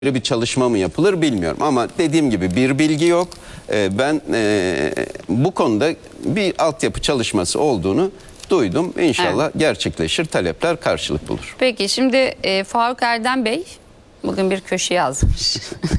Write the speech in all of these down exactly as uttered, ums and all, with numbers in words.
bir çalışma mı yapılır bilmiyorum ama dediğim gibi bir bilgi yok. Ee, ben e, bu konuda bir altyapı çalışması olduğunu duydum. İnşallah evet, gerçekleşir, talepler karşılık bulur. Peki şimdi e, Faruk Erdem Bey bugün bir köşe yazmış.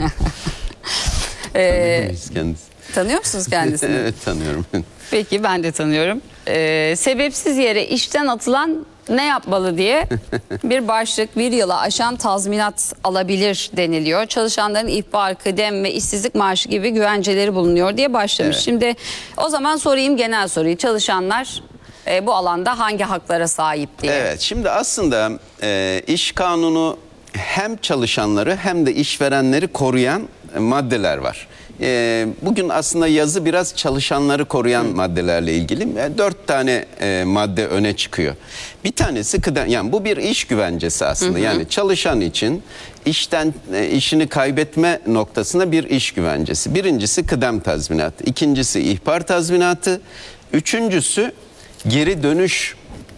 e, kendisi. Tanıyor musunuz kendisini? Evet, tanıyorum. Peki ben de tanıyorum. E, sebepsiz yere işten atılan ne yapmalı diye bir başlık, bir yıla aşan tazminat alabilir deniliyor. Çalışanların ihbar, kıdem ve işsizlik maaşı gibi güvenceleri bulunuyor diye başlamış. Evet. Şimdi o zaman sorayım genel soruyu. Çalışanlar e, bu alanda hangi haklara sahip diye. Evet, şimdi aslında e, iş kanunu hem çalışanları hem de işverenleri koruyan maddeler var. E, bugün aslında yazı biraz çalışanları koruyan Hı. maddelerle ilgili. E, dört tane e, madde öne çıkıyor. Bir tanesi kıdem, yani bu bir iş güvencesi aslında. Hı hı. Yani çalışan için işten e, işini kaybetme noktasında bir iş güvencesi. Birincisi kıdem tazminatı, ikincisi ihbar tazminatı, üçüncüsü geri dönüş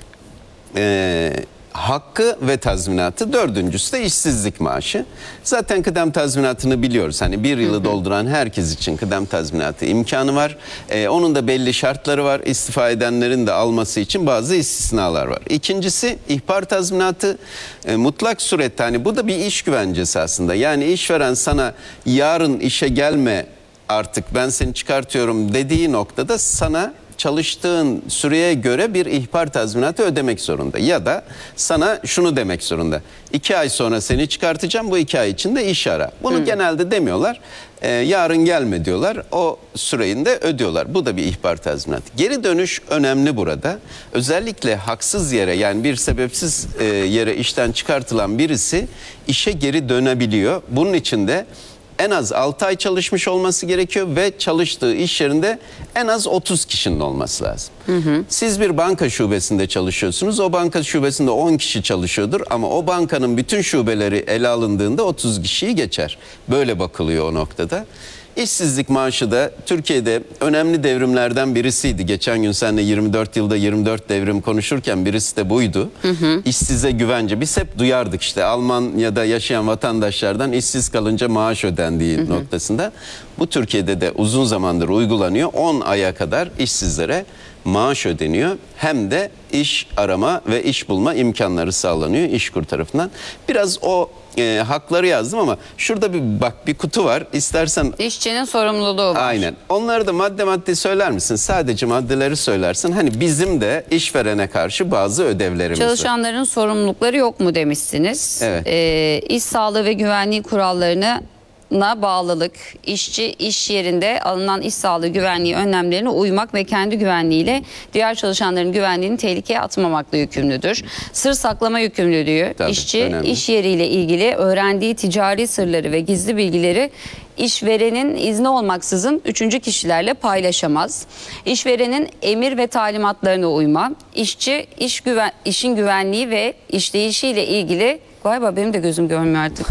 e, hakkı ve tazminatı, dördüncüsü de işsizlik maaşı. Zaten kıdem tazminatını biliyoruz. Hani bir yılı hı hı. dolduran herkes için kıdem tazminatı imkanı var. Ee, onun da belli şartları var. İstifa edenlerin de alması için bazı istisnalar var. İkincisi ihbar tazminatı, e, mutlak surette, hani bu da bir iş güvencesi aslında. Yani işveren sana yarın işe gelme artık ben seni çıkartıyorum dediği noktada sana çalıştığın süreye göre bir ihbar tazminatı ödemek zorunda. Ya da sana şunu demek zorunda: İki ay sonra seni çıkartacağım, bu iki ay içinde iş ara. Bunu hmm. genelde demiyorlar. Ee, yarın gelme diyorlar. O süreyi de ödüyorlar. Bu da bir ihbar tazminatı. Geri dönüş önemli burada. Özellikle haksız yere, yani bir sebepsiz e, yere işten çıkartılan birisi işe geri dönebiliyor. Bunun için de en az altı ay çalışmış olması gerekiyor ve çalıştığı iş yerinde en az otuz kişinin olması lazım. Hı hı. Siz bir banka şubesinde çalışıyorsunuz. O banka şubesinde on kişi çalışıyordur ama o bankanın bütün şubeleri ele alındığında otuz kişiyi geçer. Böyle bakılıyor o noktada. İşsizlik maaşı da Türkiye'de önemli devrimlerden birisiydi. Geçen gün seninle yirmi dört yılda yirmi dört devrim konuşurken birisi de buydu. Hı hı. İşsize güvence. Biz hep duyardık işte Almanya'da yaşayan vatandaşlardan işsiz kalınca maaş ödendiği hı hı. noktasında. Bu Türkiye'de de uzun zamandır uygulanıyor. on aya kadar işsizlere maaş ödeniyor. Hem de iş arama ve iş bulma imkanları sağlanıyor İşkur tarafından. Biraz o e, hakları yazdım ama şurada bir bak, bir kutu var. İstersen işçinin sorumluluğu var. Aynen. Onları da madde madde söyler misin? Sadece maddeleri söylersin. Hani bizim de işverene karşı bazı ödevlerimiz var. Çalışanların sorumlulukları yok mu demişsiniz. Evet. Ee, iş sağlığı ve güvenliği kurallarını na bağlılık, işçi iş yerinde alınan iş sağlığı güvenliği önlemlerine uymak ve kendi güvenliğiyle diğer çalışanların güvenliğini tehlikeye atmamakla yükümlüdür. Sır saklama yükümlülüğü, Tabii, işçi önemli. iş yeriyle ilgili öğrendiği ticari sırları ve gizli bilgileri işverenin izni olmaksızın üçüncü kişilerle paylaşamaz. İşverenin emir ve talimatlarına uyma, işçi iş güven, işin güvenliği ve işleyişiyle ilgili, galiba benim de gözüm görmüyor artık.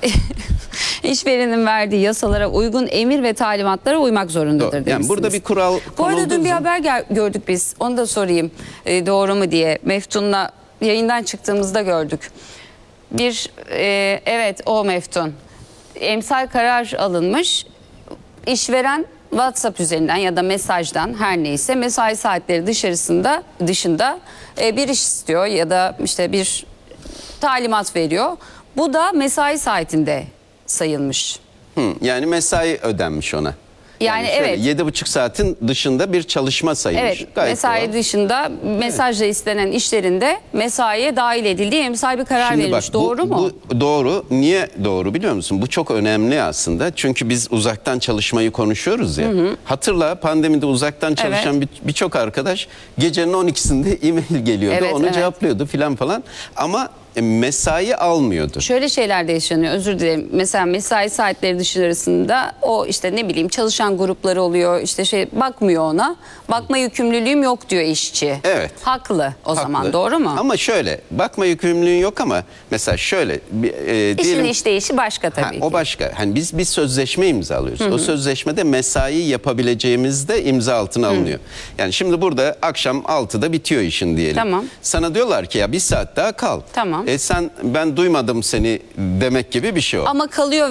İşverenin verdiği yasalara uygun emir ve talimatlara uymak zorundadır demişsiniz. Yani burada bir kural Bu arada dün bir haber gördük biz. Onu da sorayım e, doğru mu diye. Meftun'la yayından çıktığımızda gördük. Bir e, evet o Meftun. Emsal karar alınmış. İşveren WhatsApp üzerinden ya da mesajdan, her neyse, mesai saatleri dışarısında dışında e, bir iş istiyor ya da işte bir talimat veriyor. Bu da mesai saatinde sayılmış. Hı, yani mesai ödenmiş ona. Yani, yani evet. yedi buçuk saatin dışında bir çalışma sayılmış. Evet. Gayet mesai doğal. Dışında mesajla evet. istenen işlerinde mesaiye dahil edildiği emsal bir karar Şimdi verilmiş. Bak, doğru bu, mu? Bu doğru. Niye doğru biliyor musun? Bu çok önemli aslında. Çünkü biz uzaktan çalışmayı konuşuyoruz ya. Hı hı. Hatırla, pandemide uzaktan çalışan evet. birçok arkadaş gecenin on ikisinde e-mail geliyordu. Evet, onu evet. cevaplıyordu filan falan. Ama mesai almıyordu. Şöyle şeyler de yaşanıyor, özür dilerim. Mesela mesai saatleri dışarısında o işte ne bileyim çalışan grupları oluyor, işte şey bakmıyor ona. Bakma yükümlülüğüm yok diyor işçi. Evet. Haklı o Haklı. zaman, doğru mu? Ama şöyle, bakma yükümlülüğün yok ama mesela şöyle. E, İşin diyelim, işleyişi başka tabii ha, ki. O başka. Hani biz bir sözleşme imzalıyoruz. Hı hı. O sözleşmede mesai yapabileceğimiz de imza altına alınıyor. Hı. Yani şimdi burada akşam altıda bitiyor işin diyelim. Tamam. Sana diyorlar ki ya bir saat daha kal. Tamam. zaman. E sen ben duymadım seni demek gibi bir şey o. Ama kalıyor